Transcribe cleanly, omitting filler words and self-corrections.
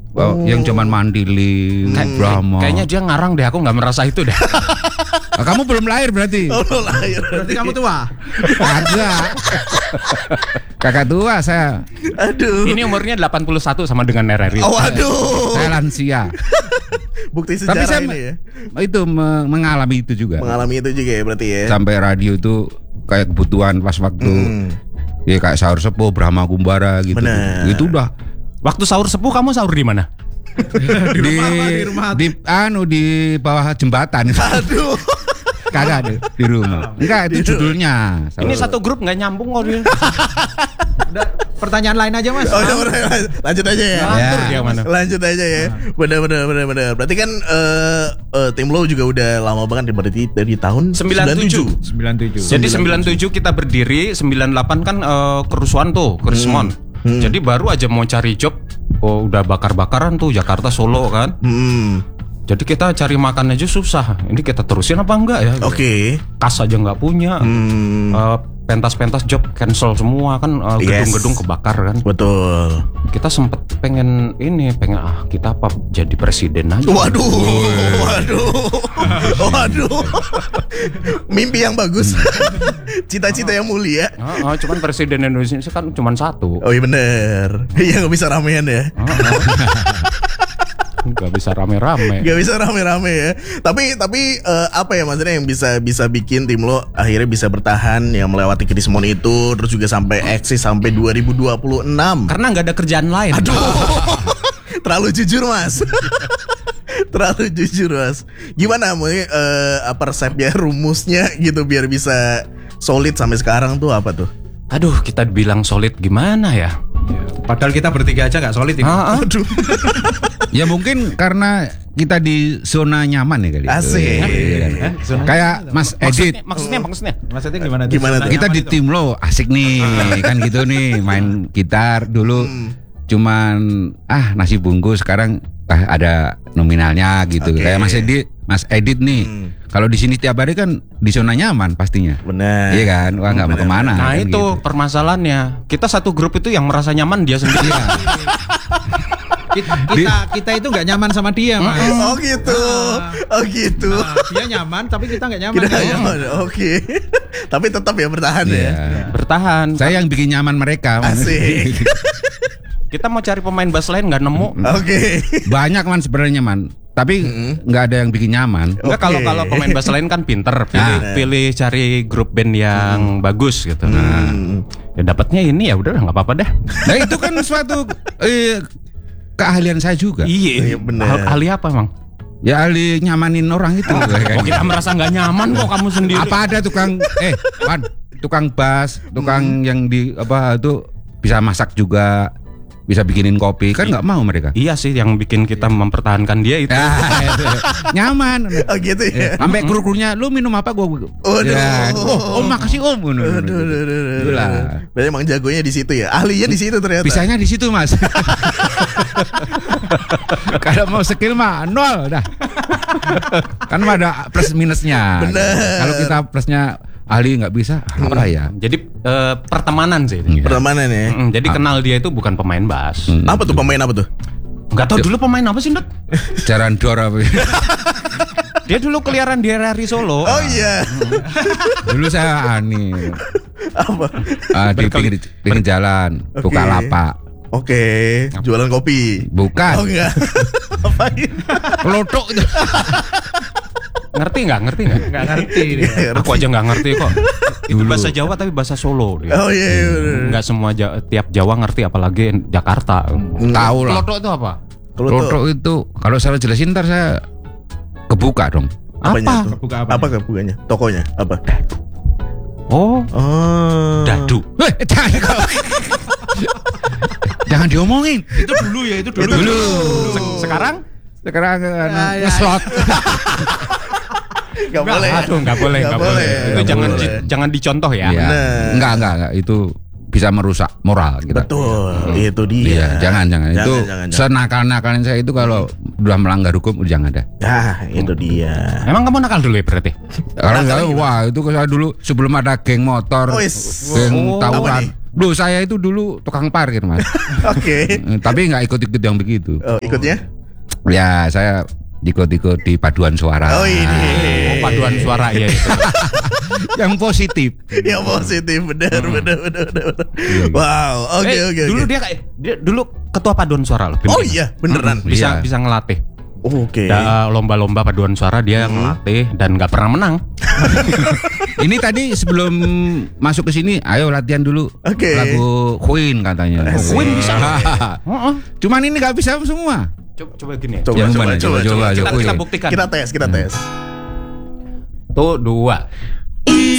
yang zaman Mandili, Brahma. Kayaknya dia ngarang deh, aku nggak merasa itu deh. Kamu belum lahir berarti? Belum lahir. Berarti kamu tua. Ada. Kakak tua saya. Aduh. Ini umurnya 81 sama dengan RRI. Oh, aduh. Saya lansia. Bukti Tapi sejarah saya ini ya. itu mengalami itu juga. Mengalami itu juga ya berarti ya. Sampai radio itu kayak kebutuhan pas waktu ya kayak sahur sepuh, Brahma Kumbara gitu. Bener. Itu udah Waktu sahur sepuh kamu sahur di mana? Di rumah. di bawah jembatan. Aduh. Kagak ada di rumah. Enggak, itu judulnya. Ini satu grup nggak nyambung kok dia. Udah, pertanyaan lain aja Mas. Oh, udah, lanjut aja ya. Ngatur dia mana? Lanjut aja ya. Benar. Berarti kan tim lo juga udah lama banget berarti dari tahun 97. 97. Jadi 97 kita berdiri, 98 kan kerusuhan tuh, kerismon. Jadi baru aja mau cari job, udah bakar-bakaran tuh Jakarta Solo kan. Jadi kita cari makan aja susah. Ini kita terusin apa enggak ya? Oke. Kas aja nggak punya. Pentas-pentas job cancel semua kan, gedung-gedung kebakar kan. Betul. Kita sempet pengen kita apa jadi presiden aja. Waduh. Mimpi yang bagus. Cita-cita yang mulia. Cuman presiden Indonesia kan cuma satu. Oh iya bener. Iya nggak bisa ramean ya. Gak bisa rame-rame. Gak bisa rame-rame ya. Tapi apa ya maksudnya yang bisa bikin tim lo akhirnya bisa bertahan yang melewati krismon itu terus juga sampai eksis sampai 2026. Karena nggak ada kerjaan lain. Aduh. Terlalu jujur Mas. Terlalu jujur Mas. Gimana apa resepnya, rumusnya gitu biar bisa solid sampai sekarang tuh apa tuh? Aduh, kita bilang solid gimana ya? Padahal kita bertiga aja nggak solid ini. Aduh. Ya mungkin karena kita di zona nyaman ya kali. Asik. Kayak Mas Edit. Maksudnya Maksudnya gimana? Gimana tuh? Kita di tim lo asik nih, kan gitu nih, main gitar dulu. Cuman nasi bungkus, sekarang ada nominalnya gitu. Okay. Kayak Mas Edit nih. Kalau di sini tiap hari kan di zona nyaman pastinya. Benar. Iya kan? Wah nggak mau kemana. Nah kan itu gitu. Permasalahannya. Kita satu grup itu yang merasa nyaman dia sendiri. Kita itu nggak nyaman sama dia Mas. Oh gitu. Dia nyaman tapi kita nggak nyaman. Kita nggak nyaman. Oke. Tapi tetap ya bertahan ya. Iya. Bertahan. Saya yang bikin nyaman mereka. Asik. Kita mau cari pemain bass lain nggak nemu. Oke. Banyak man sebenarnya man. Tapi nggak ada yang bikin nyaman. Enggak, kalau pemain bass lain kan pinter, pilih cari grup band yang bagus gitu. Nah, ya dapatnya ini ya udah nggak apa-apa deh. Nah itu kan suatu keahlian saya juga. Iya, bener. ahli apa emang? Ya ahli nyamanin orang itu. Oh kita merasa nggak nyaman kok kamu sendiri. Apa ada tukang bass, tukang yang di apa itu bisa masak juga, bisa bikinin kopi, kan nggak mau mereka. Iya sih, yang bikin kita mempertahankan dia itu. Nyaman. Oh gitu ya. Sampai kru-krunya, lu minum apa gua? Ya, oh makasih om. Itulah. Berarti emang jagonya di situ ya. Ahlinya di situ ternyata. Bisanya di situ mas. Kalau mau skill mah nol dah. Kan ada plus minusnya. Bener. Kalau kita plusnya ahli nggak bisa apa ya? Jadi pertemanan sih. Pertemanan ya. Jadi kenal dia itu bukan pemain bass. Apa tuh pemain apa tuh? Nggak tahu dulu pemain apa sih, Ndut? Jaran dor apa? Dia dulu keliaran di RRI Solo. Oh iya. Dulu saya Apa? di pinggir jalan, buka lapak. Oke, jualan kopi. Bukan. Oh enggak. Apain? Kelotok itu. Ngerti nggak? Nggak ngerti dia. Aku aja nggak ngerti kok. Itu bahasa Jawa tapi bahasa Solo dia. Oh iya. Nggak semua tiap Jawa ngerti, apalagi Jakarta. Tahu lah. Kelotok itu apa? Kelotok itu kalau saya jelasin ntar saya kebuka dong. Apanya? Apa? Buka apa? Apa kebukanya? Tokonya apa? Oh. Dadu. Jangan diomongin. Itu dulu ya, itu dulu. Dulu. Sekarang ngeslot. Gak boleh. Aduh, nggak boleh. Itu jangan dicontoh ya. Ya. Enggak. Itu bisa merusak moral kita. Betul. Itu dia. Iya, jangan. Itu senakal-nakalnya saya itu kalau udah melanggar hukum udah jangan ada. Itu dia. Emang kamu nakal dulu ya berarti? Kalau saya, wah itu saya dulu sebelum ada geng motor, geng tawuran, Loh saya itu dulu tukang parkir Mas. Oke. Tapi nggak ikut-ikut yang begitu. Oh, ikutnya? Ya saya ikut-ikut di paduan suara. Oh ini. Oh, paduan suara ya itu. Yang positif. Yang positif, benar. Wow, oke. Dulu dia dulu ketua paduan suara loh. Oh iya, beneran. Iya. Bisa ngelatih. Oke. Lomba-lomba paduan suara dia ngelatih dan nggak pernah menang. Ini tadi sebelum masuk ke sini, ayo latihan dulu. Oke. Lagu Queen katanya. Asik. Queen bisa. Cuman ini nggak bisa semua. Coba gini. Yang mana? Coba. Kita Queen. buktikan. Kita tes. Tuh 2.